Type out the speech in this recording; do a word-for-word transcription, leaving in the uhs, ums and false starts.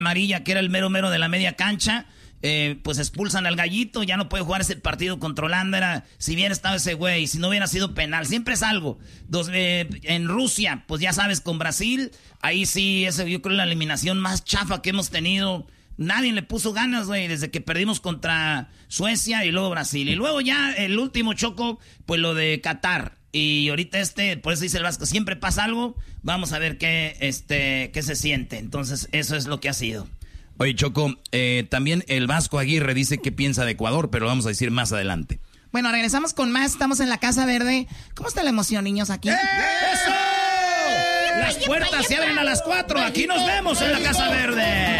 amarilla, que era el mero mero de la media cancha. Eh, pues expulsan al Gallito, ya no puede jugar ese partido contra Holanda. Era, si bien estaba ese güey, si no hubiera sido penal, siempre es algo. Dos, eh, en Rusia, pues ya sabes, con Brasil, ahí sí, ese, yo creo la eliminación más chafa que hemos tenido. Nadie le puso ganas, güey, desde que perdimos contra Suecia y luego Brasil. Y luego ya el último Choco, pues lo de Qatar. Y ahorita este, por eso dice el Vasco, siempre pasa algo, vamos a ver qué, este, qué se siente. Entonces, eso es lo que ha sido. Oye, Choco, eh, también el Vasco Aguirre dice qué piensa de Ecuador, pero lo vamos a decir más adelante. Bueno, regresamos con más, estamos en la Casa Verde. ¿Cómo está la emoción, niños, aquí? ¡Eh! ¡Eso! Las puertas se abren a las cuatro, aquí nos vemos en la Casa Verde.